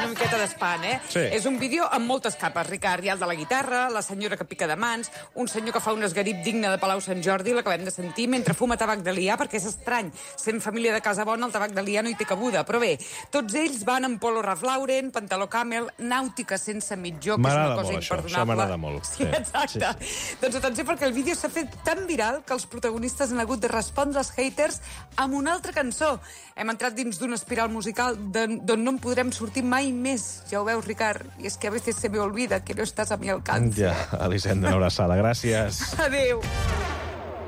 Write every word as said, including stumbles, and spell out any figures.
una miqueta d'espant, eh? Sí. És un vídeo amb moltes capes, Ricard. Hi ha el de la guitarra, la senyora que pica de mans, un senyor que fa un esgarip digne de Palau Sant Jordi, l'acabem de sentir, mentre fuma tabac de lià, perquè és estrany. Sent família de casa bona, el tabac de lià no hi té cabuda. Però bé, tots ells van amb polo Ralph Lauren, pantaló Camel, nàutica sense mitjó, que és una cosa això, imperdonable. això m'agrada molt. Sí, exacte. Sí, sí. Doncs atenció, perquè el vídeo s'ha fet tan viral que els protagonistes han hagut de respondre als haters amb una altra cançó. Hem entrat dins d'una espiral musical d'on no en podrem sortir mai més. Ja ho veus, Ricard? I és que a veces se me olvida que no estàs a mi al alcance. Ja, Elisenda, una abraçada. Gràcies. Adéu.